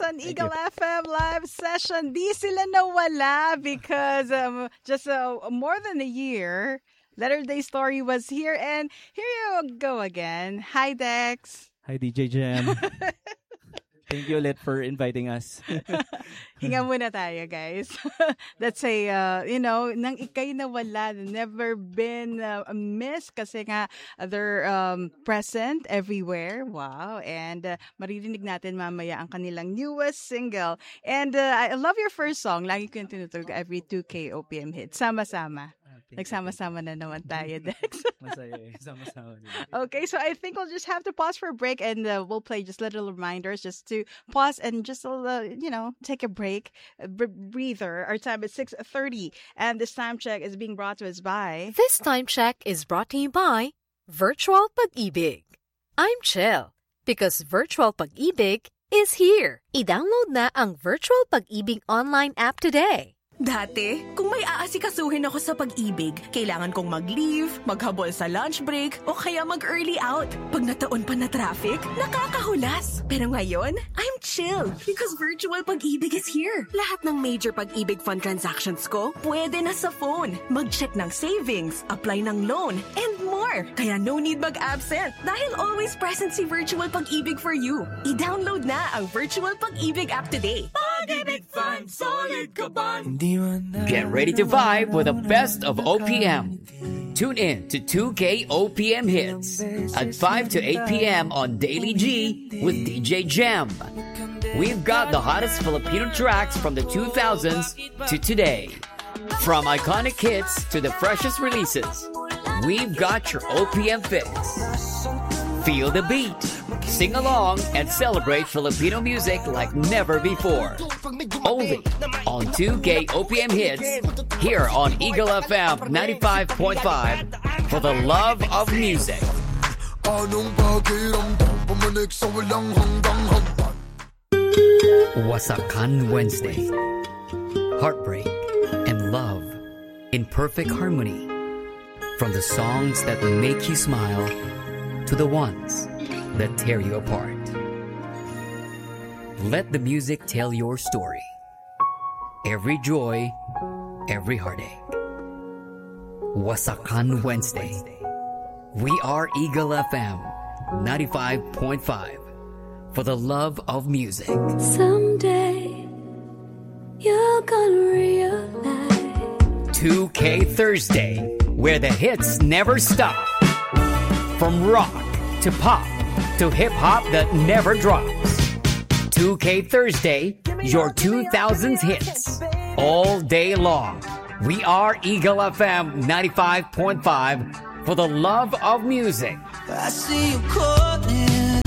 on Eagle FM live session. Di sila nawala because just more than a year, Letter Day Story was here. And here you go again. Hi, Dex. Hi, DJ Jam. Thank you ulit for inviting us. Hinga muna tayo, guys. That's a, nang ikay nawala, never been missed kasi nga they're present everywhere. Wow. And maririnig natin mamaya ang kanilang newest single. And I love your first song. Lagi ko yung tinutugog every 2K OPM hit. Sama-sama. Nagsama-sama na naman tayo, Dex. Masaya eh. Sama-sama. Okay, so I think we'll just have to pause for a break and we'll play just little reminders just to pause and just, take a break, breather. Our time is 6:30 and this time check is being brought to us by... This time check is brought to you by Virtual Pag-ibig. I'm chill because Virtual Pag-ibig is here. I-download na ang Virtual Pag-ibig online app today. Dati, kung may aasikasuhin ako sa pag-ibig, kailangan kong mag-leave, maghabol sa lunch break, o kaya mag-early out. Pag nataon pa na traffic, nakakahulas. Pero ngayon, I'm chill because Virtual Pag-ibig is here. Lahat ng major pag-ibig fund transactions ko, pwede na sa phone. Mag-check ng savings, apply ng loan, and more. Kaya no need mag-absent dahil always present si Virtual Pag-ibig for you. I-download na ang Virtual Pag-ibig app today. Pag-ibig Fund, solid ka ba? Get ready to vibe with the best of OPM. Tune in to 2K OPM Hits at 5 to 8 p.m. on Daily G with DJ Jam. We've got the hottest Filipino tracks from the 2000s to today. From iconic hits to the freshest releases, we've got your OPM fix. Feel the beat, sing along, and celebrate Filipino music like never before. Only on 2K OPM Hits, here on Eagle FM 95.5, for the love of music. Wasakan Wednesday. Heartbreak and love in perfect harmony. From the songs that make you smile to the ones that tear you apart. Let the music tell your story. Every joy, every heartache. Wasakan Wednesday. We are Eagle FM 95.5 for the love of music. Someday you're gonna realize 2K Thursday, where the hits never stop. From rock to pop to hip-hop that never drops. 2K Thursday, your 2000s hits. All day long. We are Eagle FM 95.5 for the love of music. I see you calling.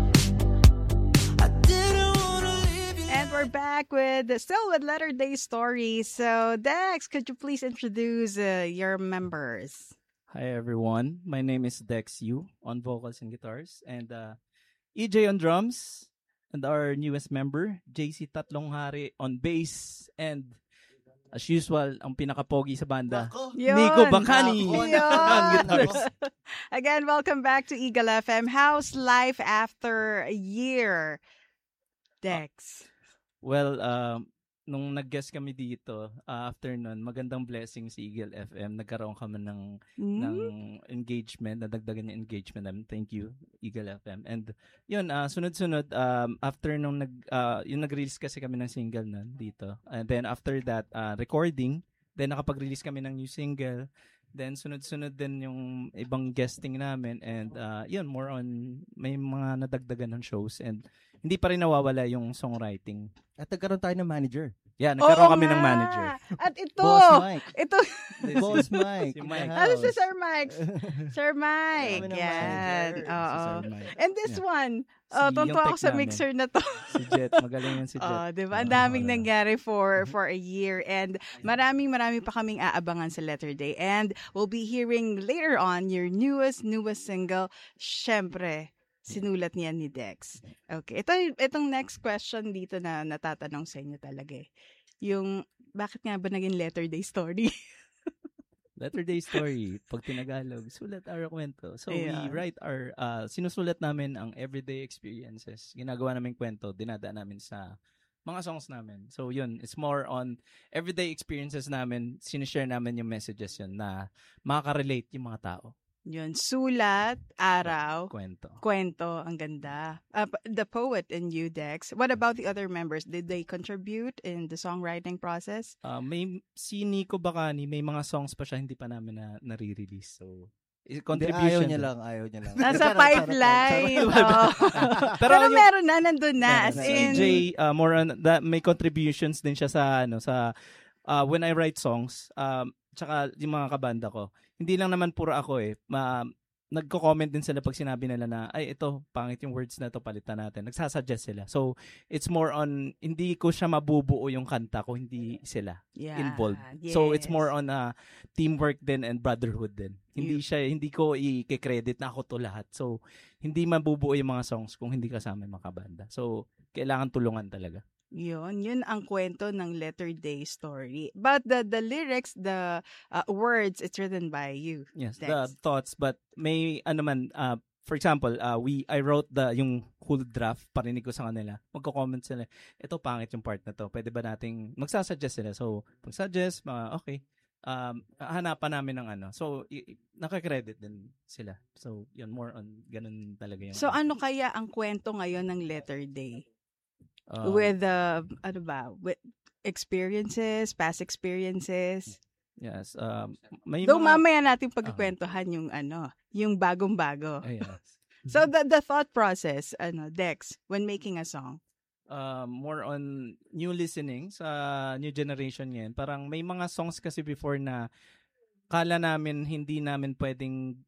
I didn't wanna leave you. And we're back still with Letter Day Story. So, Dex, could you please introduce your members? Hi everyone, my name is Dex Yu on vocals and guitars and EJ on drums and our newest member, JC Tatlong Hari on bass and as usual, ang pinaka-pogi sa banda, Nico Bacani on guitars. Again, welcome back to Eagle FM. How's life after a year, Dex? Well, nung nag-guest kami dito, after nun, magandang blessing si Eagle FM. Nagkaroon kami ng engagement, nadagdagan yung engagement namin. Thank you, Eagle FM. And yun, sunod-sunod, after nung yung nag-release kasi kami ng single nun dito. And then after that, recording. Then nakapag-release kami ng new single. Then sunod-sunod din yung ibang guesting namin. And yun, more on, may mga nadagdagan ng shows. And hindi pa rin nawawala yung songwriting. At nagkaroon tayo ng manager. Yeah, nagkaroon kami ng manager. At ito, Boss Mike. Ito. Boss Mike. Si Mike. Ano si Sir Mike? Sir Mike. Kami ng Yan. manager. Oo. Si Sir Mike. And this Yeah. one, Yung tuntua ako tech sa namin. mixer na to. Si Jet, magaling yan si Jet. Diba? Ang daming nangyari for a year. And marami pa kaming aabangan sa Letter Day. And we'll be hearing later on your newest single, Syempre. Sinulat niya ni Dex. Okay. Itong next question dito na natatanong sa inyo talaga eh. Yung, bakit nga ba naging Letter Day Story? Letter Day Story, pag tinagalog, sulat our kwento. So we Yeah. write our, sinusulat namin ang everyday experiences. Ginagawa namin kwento, dinadaan namin sa mga songs namin. So yun, it's more on everyday experiences namin, sinishare namin yung messages yun na makaka-relate yung mga tao. Yun, sulat, araw, Kwento. kwento, ang ganda. The poet in you, Dex. What about the other members? Did they contribute in the songwriting process? Si Nico Bacani, may mga songs pa siya hindi pa namin na nare-release. So, Hindi, contribution. ayaw niya lang. Nasa pipeline. Oh. Pero yung- meron na, nandun na. As in, CJ, more on that, may contributions din siya sa when I write songs, tsaka yung mga kabanda ko. Hindi lang naman puro ako nagko-comment din sila pag sinabi nila na, ay, ito, pangit yung words na to, palitan natin. Nagsasuggest sila. So, it's more on, hindi ko siya mabubuo yung kanta ko, hindi sila yeah, involved. So, it's yes. more on teamwork din and brotherhood din. Hindi ko i-credit na ako to lahat. So, hindi mabubuo yung mga songs kung hindi kasama yung mga kabanda. So, kailangan tulungan talaga. Yun ang kwento ng Letter Day Story. But the lyrics, the words, it's written by you. Yes, Dex. the thoughts, but may for example, I wrote yung whole draft, parinig ko sa kanila. Magko-comment sila, ito pangit yung part na to. Pwede ba nating magsasuggest sila? So, pag-suggest, okay. Hanapan namin ng So, naka-credit din sila. So, yun, more on ganun talaga yung So, ano kaya ang kwento ngayon ng Letter Day? With with experiences, past experiences. Yes. May Though mga mamaya natin pagkukwentuhan yung bagong-bago. yes. So the thought process, Dex, when making a song. More on new listening sa new generation ngayon. Parang may mga songs kasi before na kala namin hindi namin pwedeng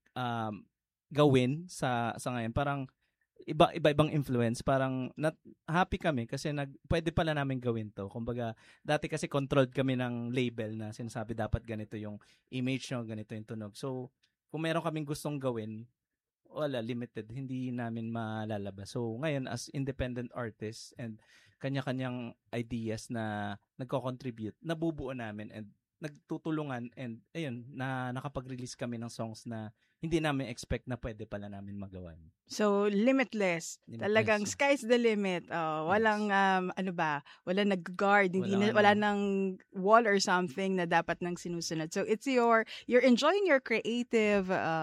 gawin sa ngayon. Parang iba-ibang influence. Parang happy kami kasi pwede pala namin gawin to. Kumbaga, dati kasi controlled kami ng label na sinasabi dapat ganito yung image nyo, ganito yung tunog. So, kung meron kaming gustong gawin, wala, limited. Hindi namin malalabas. So, ngayon, as independent artists and kanya-kanyang ideas na nagko-contribute, nabubuo namin and nagtutulungan and ayun, na nakapag-release kami ng songs na hindi namin expect na pwede pala namin magawa. So, limitless. Talagang sky's the limit. Walang, walang nag-guard. Wala nang wall or something na dapat nang sinusunod. So, it's you're enjoying your creative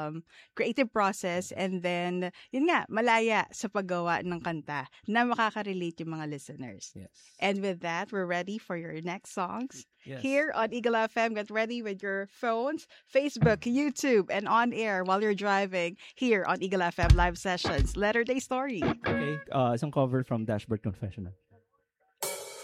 process and then, yun nga, malaya sa paggawa ng kanta na makaka-relate yung mga listeners. Yes. And with that, we're ready for your next songs. Yes. Here on Eagle FM, get ready with your phones, Facebook, YouTube, and on air while you're driving here on Eagle FM Live Sessions. Letter Day Story. Okay, isang cover from Dashboard Confessional.